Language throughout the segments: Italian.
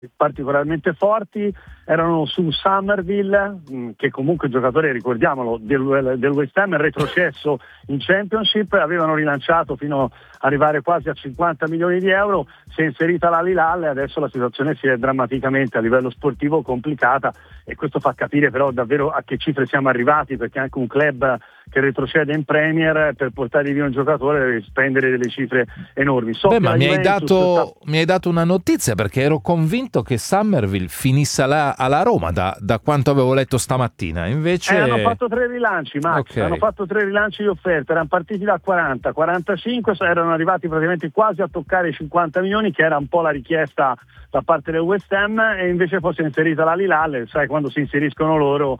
particolarmente forti, erano su Summerville, che comunque il giocatore, ricordiamolo, del West Ham è retrocesso in Championship, avevano rilanciato fino ad arrivare quasi a 50 milioni di euro, si è inserita l'Al Hilal e adesso la situazione si è drammaticamente a livello sportivo complicata, e questo fa capire però davvero a che cifre siamo arrivati, perché anche un club che retrocede in Premier, per portare via un giocatore deve spendere delle cifre enormi. Ma mi hai dato una notizia, perché ero convinto che Summerville finisse alla Roma da quanto avevo letto stamattina, invece hanno fatto 3 rilanci, Max. Okay. Hanno fatto 3 rilanci di offerte, erano partiti da 40, 45, erano arrivati praticamente quasi a toccare i 50 milioni, che era un po' la richiesta da parte del West Ham, e invece poi si è inserita l'Al Hilal, sai, quando si inseriscono loro,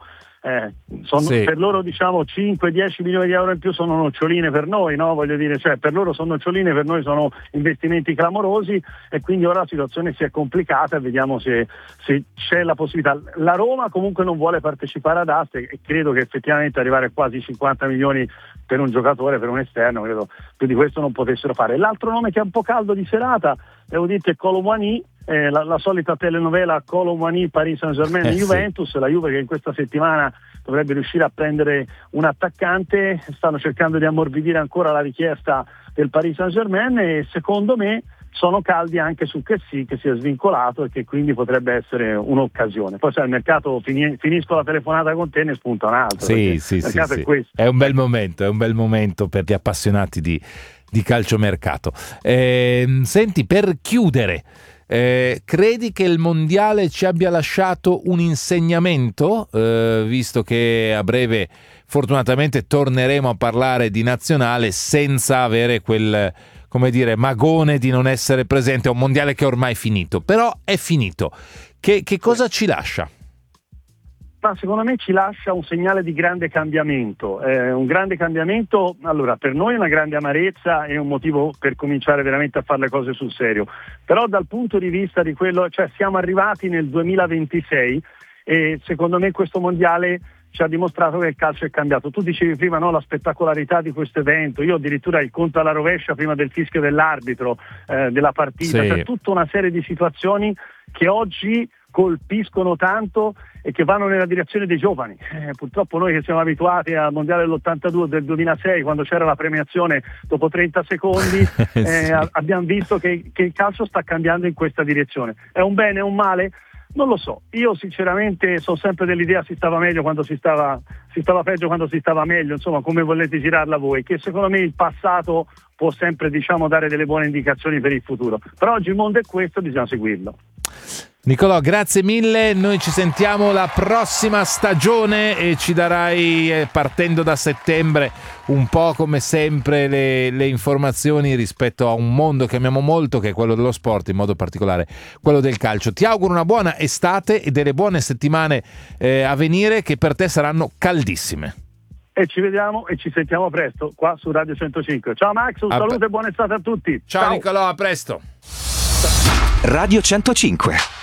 Sì. per loro diciamo 5-10 milioni di euro in più sono noccioline per noi, no? Voglio dire, cioè per loro sono noccioline, per noi sono investimenti clamorosi, e quindi ora la situazione si è complicata e vediamo se c'è la possibilità. La Roma comunque non vuole partecipare ad aste, e credo che effettivamente arrivare a quasi 50 milioni per un giocatore, per un esterno, credo più di questo non potessero fare. L'altro nome che è un po' caldo di serata, devo dire, è Kolo Muani, la solita telenovela Kolo Muani, Paris Saint-Germain e Juventus. Sì. La Juve, che in questa settimana dovrebbe riuscire a prendere un attaccante, stanno cercando di ammorbidire ancora la richiesta del Paris Saint-Germain, e secondo me sono caldi anche su Kessie, che si è svincolato e che quindi potrebbe essere un'occasione. Poi sai, il mercato, finisco la telefonata con te e ne spunta un altro. Sì. È questo. È un bel momento per gli appassionati di calciomercato. Senti, per chiudere, credi che il mondiale ci abbia lasciato un insegnamento, visto che a breve fortunatamente torneremo a parlare di nazionale senza avere quel, come dire, magone di non essere presente a un mondiale che ormai è finito, però è finito. Che cosa ci lascia? Ma secondo me ci lascia un segnale di grande cambiamento, un grande cambiamento. Allora, per noi è una grande amarezza e un motivo per cominciare veramente a fare le cose sul serio, però dal punto di vista di quello, cioè siamo arrivati nel 2026 e secondo me questo mondiale ci ha dimostrato che il calcio è cambiato. Tu dicevi prima, no, la spettacolarità di questo evento, io addirittura il conto alla rovescia prima del fischio dell'arbitro della partita, Sì. C'è tutta una serie di situazioni che oggi colpiscono tanto e che vanno nella direzione dei giovani. Purtroppo noi che siamo abituati al mondiale dell'82, del 2006, quando c'era la premiazione dopo 30 secondi, Sì. abbiamo visto che il calcio sta cambiando in questa direzione. È un bene, è un male? Non lo so, io sinceramente sono sempre dell'idea si stava meglio quando si stava peggio quando si stava meglio, insomma, come volete girarla voi, che secondo me il passato può sempre, diciamo, dare delle buone indicazioni per il futuro, però oggi il mondo è questo, bisogna seguirlo. Nicolò, grazie mille, noi ci sentiamo la prossima stagione e ci darai, partendo da settembre, un po' come sempre le informazioni rispetto a un mondo che amiamo molto, che è quello dello sport, in modo particolare quello del calcio. Ti auguro una buona estate e delle buone settimane a venire, che per te saranno caldissime. E ci vediamo e ci sentiamo presto qua su Radio 105. Ciao Max, un saluto e buona estate a tutti. Ciao Nicolò, a presto. Radio 105.